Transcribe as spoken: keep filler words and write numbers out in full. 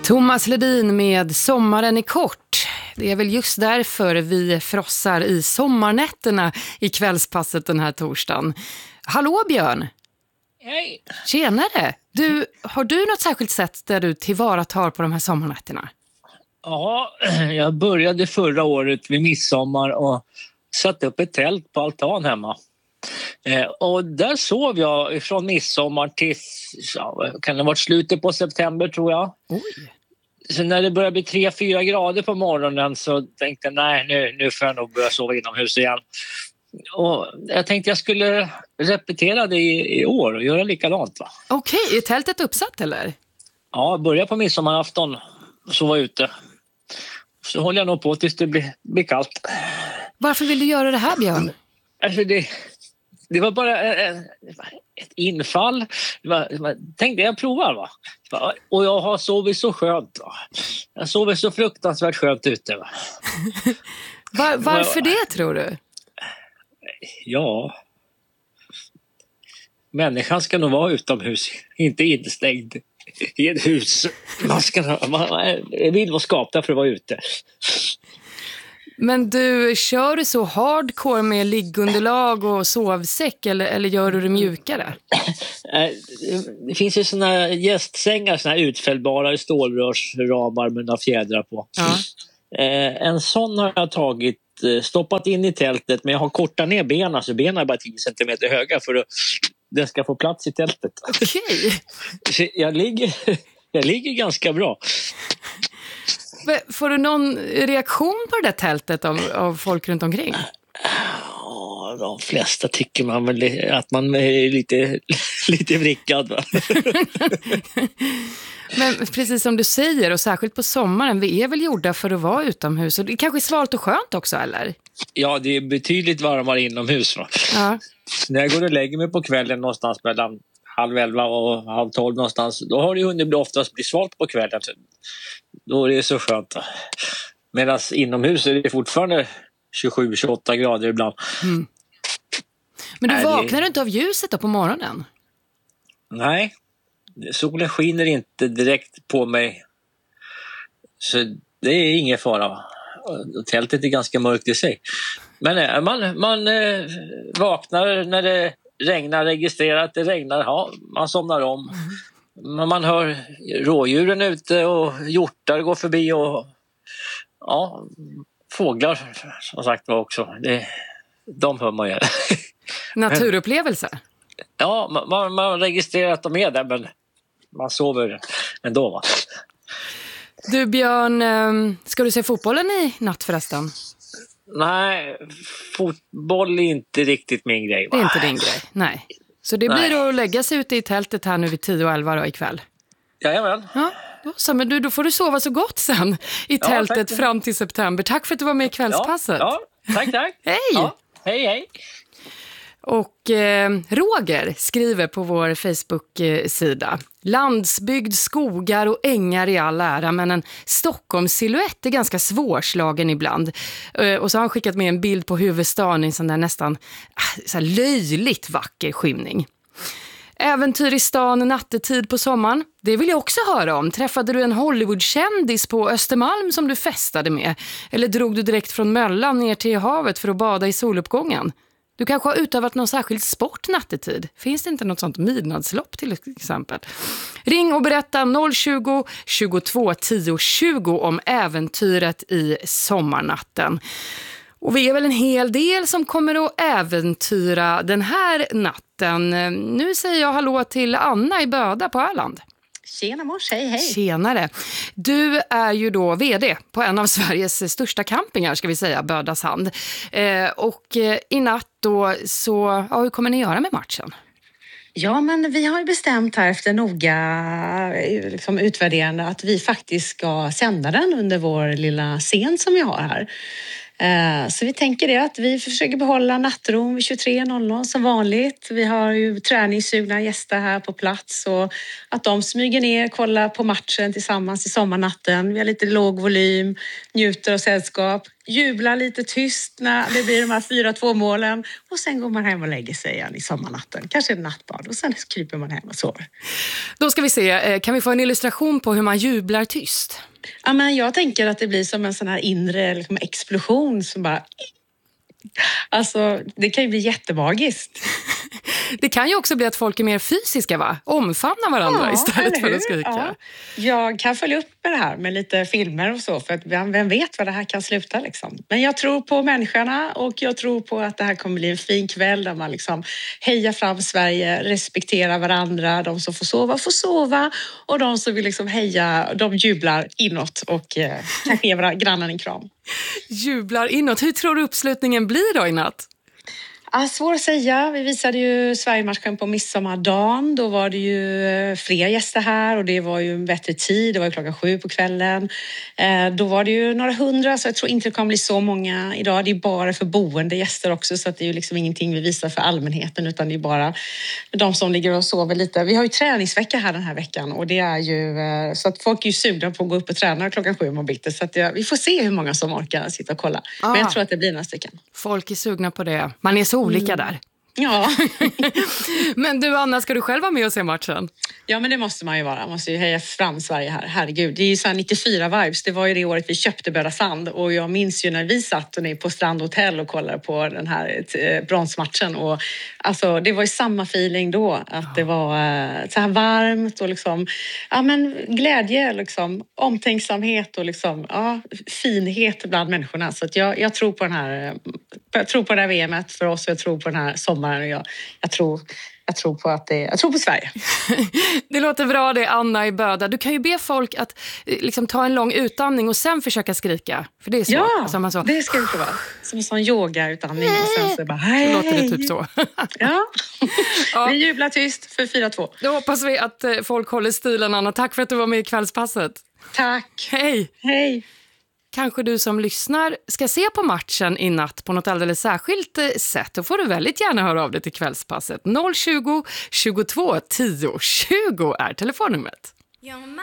Thomas Ledin med Sommaren är kort. Det är väl just därför vi frossar i sommarnätterna i kvällspasset den här torsdagen. Hallå Björn! Hej! Tjenare! Du, har du något särskilt sätt där du tillvaratar på de här sommarnätterna? Ja, jag började förra året vid midsommar och satte upp ett tält på altan hemma. Eh, och där sov jag från midsommar till, ja, kan det ha varit slutet på september tror jag. Oj. Så när det började bli tre fyra grader på morgonen så tänkte jag nej nu, nu får jag nog börja sova inomhus igen. Och jag tänkte jag skulle repetera det i, i år och göra likadant va. Okej, är tältet uppsatt eller? Ja, börja på midsommarafton och sova ute. Så håller jag nog på tills det blir, blir kallt. Varför vill du göra det här Björn? Alltså det, det var bara ett, ett infall. Det var, det var, tänkte jag provar va. Och jag har sovit så skönt va. Jag sover så fruktansvärt skönt ute va. Var, varför det tror du? Ja. Människan ska nog vara utomhus, inte instängd i ett hus. Man ska man vill vara skapad för att vara ute. Men du, kör du så hardcore med liggunderlag och sovsäck eller, eller gör du det mjukare? Det finns ju såna gästsängar, såna utfällbara stålrörsramar med några fjädrar på. Ja. En sån har jag tagit, stoppat in i tältet, men jag har kortat ner benen så benen är bara tio centimeter höga för att den ska få plats i tältet. Okej. Så jag ligger, jag ligger ganska bra. Får du någon reaktion på det där tältet av, av folk runt omkring? Ja, de flesta tycker man väl att man är lite, lite vrickad va? Men precis som du säger, och särskilt på sommaren, vi är väl gjorda för att vara utomhus. Och det kanske är svalt och skönt också, eller? Ja, det är betydligt varmare inomhus va? Ja. När jag går och lägger mig på kvällen någonstans mellan halv elva och halv tolv någonstans, då har det ju hunnit bli oftast bli svalt på kvällen. Då är det så skönt. Medan inomhus är det fortfarande tjugosju till tjugoåtta grader ibland. Mm. Men du Nej, vaknar det... du inte av ljuset då på morgonen? Nej, solen skiner inte direkt på mig. Så det är ingen fara. Tältet är ganska mörkt i sig. Men man, man eh, vaknar när det regnar, registrerar att det regnar. Ja, man somnar om. Mm. Man hör rådjuren ute och hjortar går förbi och ja, fåglar som sagt var också. Det, de hör man ju. Naturupplevelse? Ja, man, man registrerar att de är där men man sover ändå va. Du Björn, ska du se fotbollen i natt förresten? Nej, fotboll är inte riktigt min grej va? Det är inte din grej, nej. Så det blir nej. Att lägga sig ute i tältet här nu vid tio och elva då ikväll? Jajamän. Ja, då, så, men du, då får du sova så gott sen i ja, tältet tack. Fram till september. Tack för att du var med i kvällspasset. Ja, ja tack, tack. Hej! Ja, hej, hej. Och eh, Roger skriver på vår Facebook-sida: landsbygd, skogar och ängar i all ära, men en Stockholms-silhuett är ganska svårslagen ibland. Eh, och så har han skickat med en bild på huvudstaden i en sån där nästan ah, så här löjligt vacker skymning. Äventyr i stan nattetid på sommaren. Det vill jag också höra om. Träffade du en Hollywood-kändis på Östermalm som du festade med? Eller drog du direkt från Möllan ner till havet för att bada i soluppgången? Du kanske har utövat någon särskild sport nattetid. Finns det inte något sånt midnattslopp till exempel? Ring och berätta noll tjugo, tjugotvå, tio, tjugo om äventyret i sommarnatten. Och vi är väl en hel del som kommer att äventyra den här natten. Nu säger jag hallå till Anna i Böda på Öland. Tjena mors, hej hej. Tjenare. Du är ju då vd på en av Sveriges största campingar ska vi säga, Bödasand. Eh, och eh, i natt då så, ja, hur kommer ni göra med matchen? Ja, men vi har ju bestämt här efter noga liksom, utvärderande att vi faktiskt ska sända den under vår lilla scen som vi har här. Så vi tänker det att vi försöker behålla nattron vid tjugotre noll noll som vanligt. Vi har ju träningssugna gäster här på plats och att de smyger ner, kollar på matchen tillsammans i sommarnatten. Vi har lite låg volym, njuter av sällskap, jublar lite tyst när det blir de här fyra två målen och sen går man hem och lägger sig igen i sommarnatten. Kanske en nattbad och sen kryper man hem och sover. Då ska vi se, kan vi få en illustration på hur man jublar tyst? Ja, men jag tänker att det blir som en sån här inre liksom, explosion som bara... Alltså, det kan ju bli jättemagiskt. Det kan ju också bli att folk är mer fysiska, va? Omfamnar varandra ja, istället för att skrika. Ja. Jag kan följa upp med det här med lite filmer och så, för att vem vet vad det här kan sluta liksom. Men jag tror på människorna och jag tror på att det här kommer bli en fin kväll där man liksom hejar fram Sverige, respekterar varandra, de som får sova får sova och de som vill liksom heja, de jublar inåt och eh, kanske ger grannen en kram. Jublar inåt. Hur tror du uppslutningen blir då i natt? Ah, svårt att säga. Vi visade ju Sverigematchen på midsommardagen. Då var det ju fler gäster här och det var ju en bättre tid. Det var ju klockan sju på kvällen. Eh, då var det ju några hundra så jag tror inte det kommer bli så många idag. Det är bara för boende gäster också så att det är ju liksom ingenting vi visar för allmänheten utan det är bara de som ligger och sover lite. Vi har ju träningsvecka här den här veckan och det är ju eh, så att folk är ju sugna på att gå upp och träna klockan sju om bitti. Så att jag, vi får se hur många som orkar sitta och kolla. Ah. Men jag tror att det blir några stycken. Folk är sugna på det. Man är så olika mm. där. Ja. Men du Anna, ska du själv vara med och se matchen? Ja, men det måste man ju vara. Man måste ju heja fram Sverige här. Herregud, det är ju så här nittiofyra vibes. Det var ju det året vi köpte Böda Sand och jag minns ju när vi satt och på Strandhotell och kollade på den här bronsmatchen och alltså det var ju samma feeling då att det var så här varmt och liksom ja men glädje liksom omtänksamhet och liksom ja finhet bland människorna så att jag jag tror på den här jag tror på det här V M:et för oss och jag tror på den här sommaren och jag jag tror Jag tror på att det, jag tror på Sverige. Det låter bra det, Anna i Böda. Du kan ju be folk att liksom, ta en lång utandning och sen försöka skrika. För det är så. Ja, alltså, man så, det ska det vara. Som en sån yoga-utandning och sen så bara hej. Så låter det typ så. Ja. Ja. Vi jublar tyst för fyra två. Då hoppas vi att folk håller stilen, Anna. Tack för att du var med i Kvällspasset. Tack. Hej. Hej. Kanske du som lyssnar ska se på matchen i natt på något alldeles särskilt sätt. Då får du väldigt gärna höra av dig till Kvällspasset. noll tjugo, tjugotvå, tio, tjugo är telefonnumret.